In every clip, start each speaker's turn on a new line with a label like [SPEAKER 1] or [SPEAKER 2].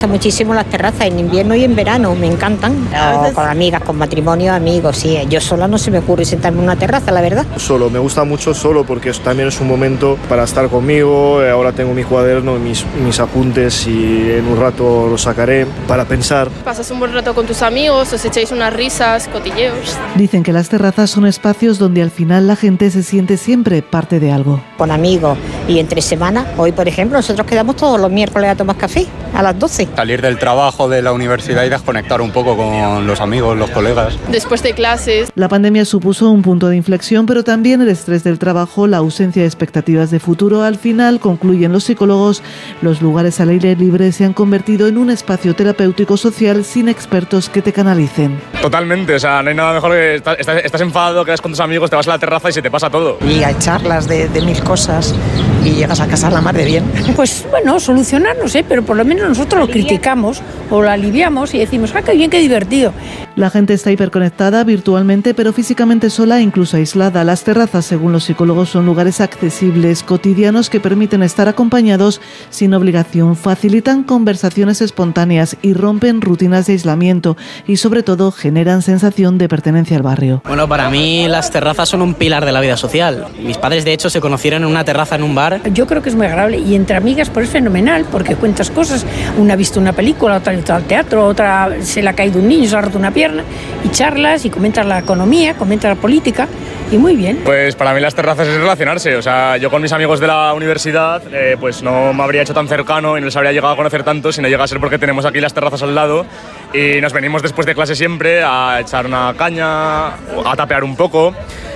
[SPEAKER 1] Muchísimo las terrazas en invierno y en verano, me encantan. Con amigas, con matrimonio, amigos, sí. Yo sola no se me ocurre sentarme en una terraza, la verdad.
[SPEAKER 2] Solo, me gusta mucho solo porque también es un momento para estar conmigo. Ahora tengo mi cuaderno, mis apuntes y en un rato los sacaré para pensar.
[SPEAKER 3] Pasas un buen rato con tus amigos, os echáis unas risas, cotilleos.
[SPEAKER 4] Dicen que las terrazas son espacios donde al final la gente se siente siempre parte de algo.
[SPEAKER 1] Con amigos y entre semana, hoy por ejemplo, nosotros quedamos todos los miércoles a tomar café a las 12.
[SPEAKER 5] Salir del trabajo, de la universidad y desconectar un poco con los amigos, los colegas.
[SPEAKER 3] Después de clases.
[SPEAKER 4] La pandemia supuso un punto de inflexión, pero también el estrés del trabajo, la ausencia de expectativas de futuro. Al final, concluyen los psicólogos, los lugares al aire libre se han convertido en un espacio terapéutico social sin expertos que te canalicen.
[SPEAKER 6] Totalmente, o sea, no hay nada mejor que estás enfadado, quedas con tus amigos, te vas a la terraza y se te pasa todo.
[SPEAKER 7] Y hay charlas de mil cosas y llegas a casa la mar de bien.
[SPEAKER 8] Pues bueno, solucionar no sé, pero por lo menos nosotros lo criticamos o lo aliviamos y decimos, qué bien, qué divertido.
[SPEAKER 4] La gente está hiperconectada virtualmente, pero físicamente sola e incluso aislada. Las terrazas, según los psicólogos, son lugares accesibles, cotidianos, que permiten estar acompañados sin obligación, facilitan conversaciones espontáneas y rompen rutinas de aislamiento y, sobre todo, generan sensación de pertenencia al barrio.
[SPEAKER 9] Bueno, para mí las terrazas son un pilar de la vida social. Mis padres, de hecho, se conocieron en una terraza en un bar.
[SPEAKER 8] Yo creo que es muy agradable y entre amigas pues es fenomenal porque cuentas cosas. Una ha visto una película, otra ha ido al teatro, otra se le ha caído un niño, se le ha roto una pierna y charlas y comentas la economía, comentas la política y muy bien.
[SPEAKER 6] Pues para mí las terrazas es relacionarse, o sea, yo con mis amigos de la universidad pues no me habría hecho tan cercano y no les habría llegado a conocer tanto si no llega a ser porque tenemos aquí las terrazas al lado y nos venimos después de clase siempre a echar una caña, a tapear un poco.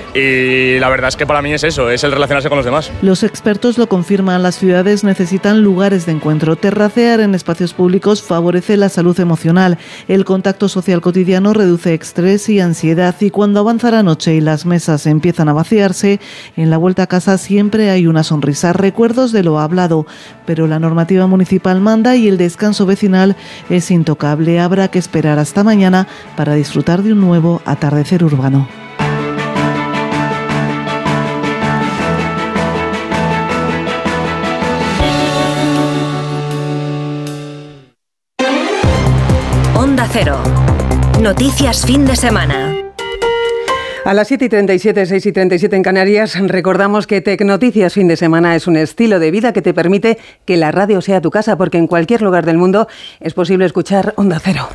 [SPEAKER 6] Y la verdad es que para mí es eso, es el relacionarse con los demás.
[SPEAKER 4] Los expertos lo confirman, las ciudades necesitan lugares de encuentro. Terracear en espacios públicos favorece la salud emocional. El contacto social cotidiano reduce estrés y ansiedad y cuando avanza la noche y las mesas empiezan a vaciarse, en la vuelta a casa siempre hay una sonrisa, recuerdos de lo hablado. Pero la normativa municipal manda y el descanso vecinal es intocable. Habrá que esperar hasta mañana para disfrutar de un nuevo atardecer urbano.
[SPEAKER 10] Onda Cero. Noticias fin de semana.
[SPEAKER 11] A las 7:37, 6:37 en Canarias, recordamos que Tecnoticias fin de semana es un estilo de vida que te permite que la radio sea tu casa, porque en cualquier lugar del mundo es posible escuchar Onda Cero.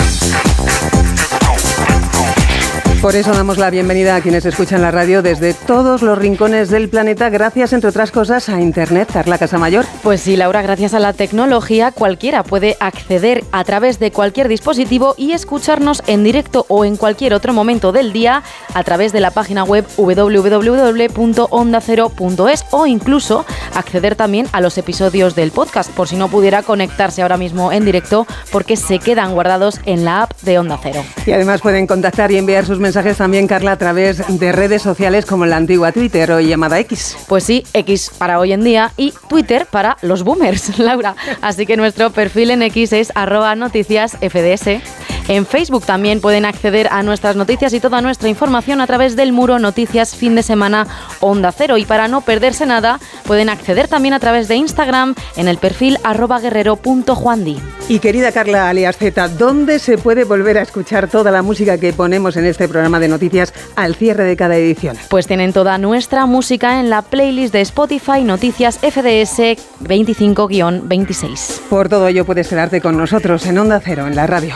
[SPEAKER 11] Por eso damos la bienvenida a quienes escuchan la radio desde todos los rincones del planeta, gracias, entre otras cosas, a Internet. Carla Casamayor.
[SPEAKER 12] Pues sí, Laura, gracias a la tecnología, cualquiera puede acceder a través de cualquier dispositivo y escucharnos en directo o en cualquier otro momento del día a través de la página web www.ondacero.es o incluso acceder también a los episodios del podcast, por si no pudiera conectarse ahora mismo en directo, porque se quedan guardados en la app de Onda Cero.
[SPEAKER 11] Y además pueden contactar y enviar sus mensajes también, Carla, a través de redes sociales como la antigua Twitter o llamada X.
[SPEAKER 12] Pues sí, X para hoy en día y Twitter para los boomers, Laura. Así que nuestro perfil en X es @noticiasfds. En Facebook también pueden acceder a nuestras noticias y toda nuestra información a través del muro Noticias Fin de Semana Onda Cero. Y para no perderse nada, pueden acceder también a través de Instagram en el perfil @guerrero.juandi.
[SPEAKER 11] Y querida Carla alias Z, ¿dónde se puede volver a escuchar toda la música que ponemos en este programa de noticias al cierre de cada edición?
[SPEAKER 12] Pues tienen toda nuestra música en la playlist de Spotify Noticias FDS 25-26.
[SPEAKER 11] Por todo ello puedes quedarte con nosotros en Onda Cero, en la radio.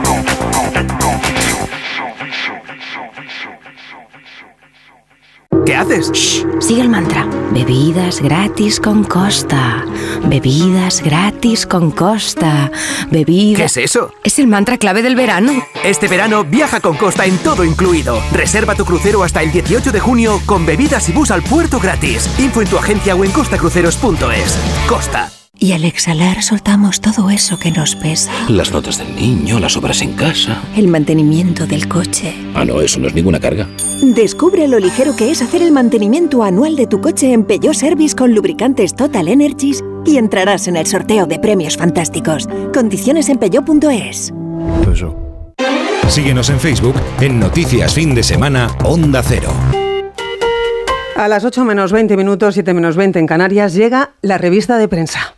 [SPEAKER 13] ¿Qué haces?
[SPEAKER 10] Shh, sigue el mantra. Bebidas gratis con Costa. Bebidas gratis con Costa.
[SPEAKER 13] ¿Qué es eso?
[SPEAKER 10] Es el mantra clave del verano.
[SPEAKER 13] Este verano viaja con Costa en todo incluido. Reserva tu crucero hasta el 18 de junio con bebidas y bus al puerto gratis. Info en tu agencia o en costacruceros.es. Costa.
[SPEAKER 10] Y al exhalar soltamos todo eso que nos pesa.
[SPEAKER 14] Las notas del niño, las obras en casa.
[SPEAKER 10] El mantenimiento del coche.
[SPEAKER 14] Ah, no, eso no es ninguna carga.
[SPEAKER 15] Descubre lo ligero que es hacer el mantenimiento anual de tu coche en Peugeot Service con lubricantes Total Energies y entrarás en el sorteo de premios fantásticos. Condiciones en peugeot.es.
[SPEAKER 16] Síguenos en Facebook en Noticias Fin de Semana Onda Cero.
[SPEAKER 11] A las 8:20, 7:20 en Canarias, llega la revista de prensa.